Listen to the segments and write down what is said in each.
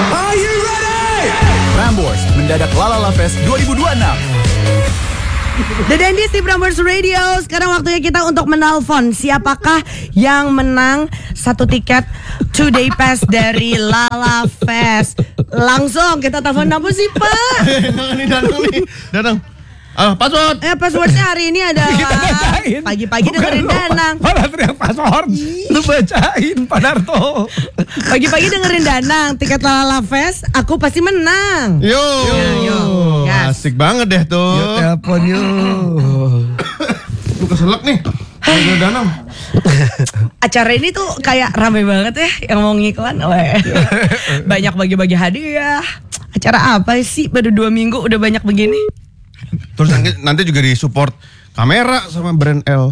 Are you ready? Prambors mendadak Lalala Fest 2026. The Dandies di Prambors Radio. Sekarang waktunya kita untuk menelpon siapakah yang menang satu tiket 2-day pass dari Lala Fest. Langsung kita telepon apa sih Pak? Datang. Password. Passwordnya hari ini adalah pagi-pagi dengerin Danang. Malah teriak password. Lu bacain Pak Darto. Pagi-pagi dengerin Danang. Tiket Lala Fest aku pasti menang. Yo. Gas. Asik banget deh tuh. Yuk telepon yuk. Lu keselak nih. Udah Danang. Acara ini tuh kayak rame banget ya yang mau ngiklan. Banyak bagi-bagi hadiah. Acara apa sih? Baru 2 minggu udah banyak begini. Terus nanti juga disupport kamera sama brand L.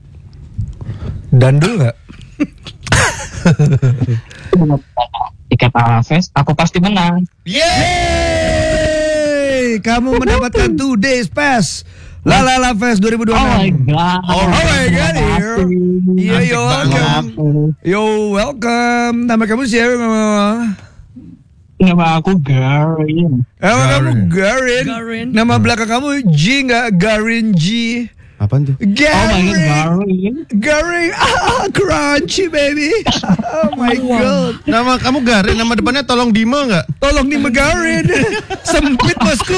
Dandul nggak? Tiket Lala Fest aku pasti menang. Yeay! Kamu mendapatkan 2 days pass Lala Fest 2026. Oh my god. Oh my god. Iya, you're welcome. You're welcome. Nama kamu siapa, Mama? Nama aku Garin. Nama kamu Garin. Nama belakang kamu G nggak? Garin G. Apaan tuh? Oh my god, Garin. Garin. Crunchy baby. Oh my god. Nama kamu Garin, nama depannya tolong Dime nggak? Tolong di Garin. Sempit bosku.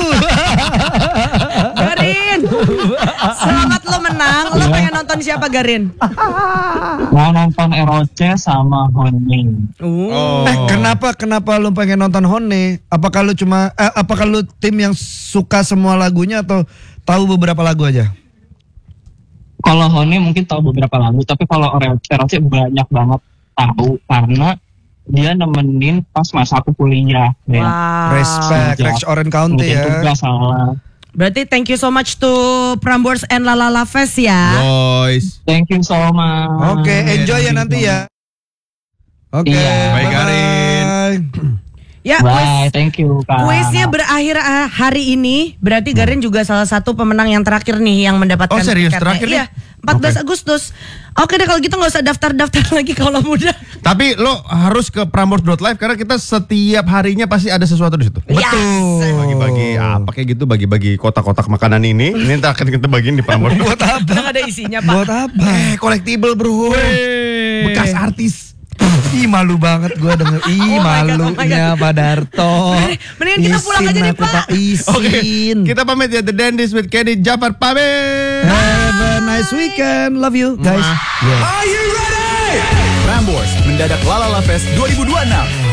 Garin, selamat lo menang. Lo pengen nonton siapa Garin? Mau nonton ROC sama Honing. Oh. Kenapa lu pengen nonton Hone? Apakah lu tim yang suka semua lagunya atau tahu beberapa lagu aja? Kalau Honing mungkin tahu beberapa lagu, tapi kalau ROC banyak banget tahu karena dia nemenin pas masa aku kuliah. Wow. Respect, Rex Orange County ya. Tugas salah. Berarti thank you so much to Prambors and Lala Fest ya. Boys. Thank you so much. Oke, enjoy ya nanti ya. Oke, Iya. Bye, Garin. Ya, Bye, thank you Kak. kuisnya berakhir hari ini. Berarti Garin juga salah satu pemenang yang terakhir nih yang mendapatkan Oh, serius? tiketnya. Terakhir nih? Iya, 14 Agustus. Oke deh kalau gitu gak usah daftar-daftar lagi kalau muda. Tapi lo harus ke Prambors.live karena kita setiap harinya pasti ada sesuatu di situ. Betul. Bagi-bagi apa kayak gitu, bagi-bagi kotak-kotak makanan ini. Ini ntar akan kita bagiin di Prambors. buat apa? Udah gak ada isinya Pak. Buat apa? Collectible bro. Bekas artis. Ih malu banget gue denger. Ih Oh my God, malunya Pak Darto. Mendingan kita pulang aja nih, Isin aku, Pak. Isin. Kita pamit ya, The Dandies with Kenny Jafar pamit. Have a nice weekend. Love you guys. Are you ready? Prambors mendadak Lalala Fest 2026.